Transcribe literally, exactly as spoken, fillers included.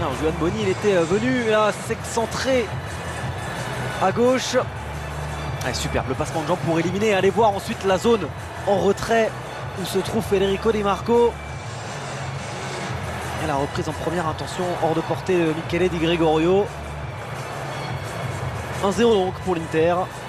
Alors Juan Boni, il était venu là, s'excentrer à gauche. Ah, superbe, le passement de jambes pour éliminer. Allez voir ensuite la zone en retrait où se trouve Federico Di Marco. Et la reprise en première intention hors de portée de Michele Di Gregorio. un zéro donc pour l'Inter.